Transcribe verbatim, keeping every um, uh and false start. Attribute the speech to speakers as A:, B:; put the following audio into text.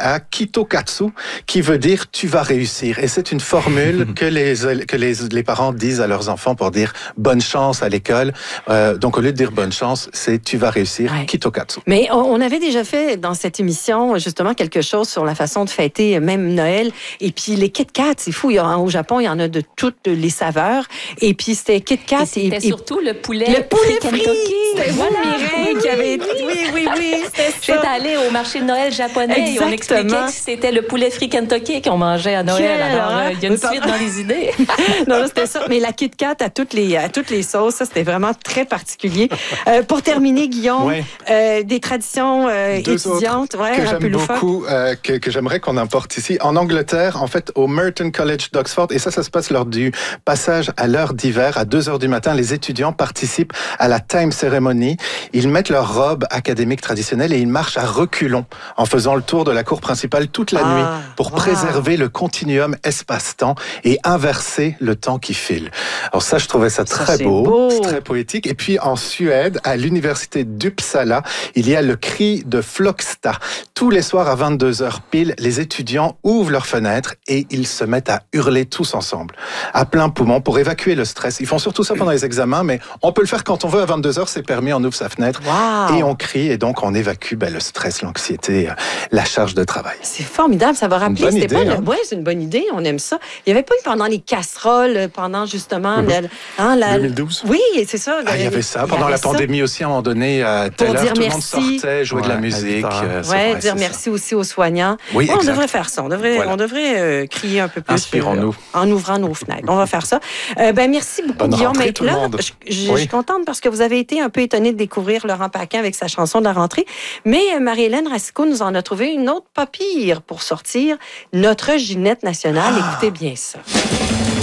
A: à Kitokatsu, qui veut dire tu vas réussir. Et c'est une formule que les que les, les parents disent à leurs enfants pour dire bonne chance à l'école. Euh, donc au lieu de dire bonne chance, c'est tu vas réussir. Ouais. Kitokatsu.
B: Mais on, on avait déjà fait dans cette émission justement quelque chose sur la façon de fêter même Noël. Et puis les Kit Kat, c'est fou. Il y a, au Japon, il y en a de toutes les saveurs. Et puis c'était Kit Kat.
C: Et c'était et, surtout le poulet.
B: Le poulet frit.
C: C'était
B: vous, Mireille, qui avait été. Oui, oui, oui.
C: J'étais allée au marché de Noël japonais. Exactement. Et on expliquait que c'était le poulet frit Kentucky qu'on mangeait à Noël. Quelle Alors, là, il y a une suite dans les idées.
B: Non, c'était ça. Mais la Kit Kat à toutes les, à toutes les sauces, ça, c'était vraiment très particulier. Euh, pour terminer, Guillaume, ouais. euh, des traditions euh, étudiantes. Ouais,
A: que j'aime beaucoup, euh, que, que j'aimerais qu'on importe ici. En Angleterre, en fait, au Merton College d'Oxford, et ça, ça se passe lors du passage à l'heure d'hiver, à deux heures du matin, les étudiants participent à la Time Ceremony. Ils mettent leur robe académique traditionnelle et ils marchent à reculons en faisant le tour de la cour principale toute la ah, nuit pour wow. préserver le continuum espace-temps et inverser le temps qui file. Alors ça, je trouvais ça très ça, beau, beau. C'est très poétique. Et puis en Suède, à l'université d'Uppsala, il y a le cri de Flogsta. Tous les soirs à vingt-deux heures pile, les étudiants ouvrent leurs fenêtres et ils se mettent à hurler tous ensemble, à plein poumon, pour évacuer le stress. Ils font surtout ça pendant les examens, mais on peut le faire quand on veut. À vingt-deux heures, c'est permis, on ouvre sa fenêtre wow. et on crie, et donc on évacue ben, le stress, l'anxiété, la charge de travail.
B: C'est formidable, ça va rappeler. C'était idée, pas hein? le... Ouais, c'est une bonne idée, on aime ça. Il n'y avait pas eu pendant les casseroles, pendant justement... Mm-hmm. le...
A: hein, la... deux mille douze Oui,
B: c'est ça.
A: Ah, il y avait ça. Pendant la pandémie ça. aussi, à un moment donné, à telle heure, tout le monde sortait, jouait ouais, de la musique.
B: Euh, oui, dire merci ça. aussi aux soignants. Oui, oh, on devrait faire ça. On devrait, voilà. on devrait euh, crier un peu plus.
A: Inspirons-nous.
B: Euh, en ouvrant nos fenêtres. On va faire ça. Euh, ben, merci beaucoup,
A: Bonne
B: Guillaume.
A: Rentrée, tout
B: là,
A: le monde.
B: je, je, oui. je suis contente parce que vous avez été un peu étonné de découvrir Laurent Paquin avec sa chanson de la rentrée. Mais euh, Marie-Hélène Racicot nous en a trouvé une autre pas pire pour sortir. Notre Ginette nationale. Ah. Écoutez bien ça.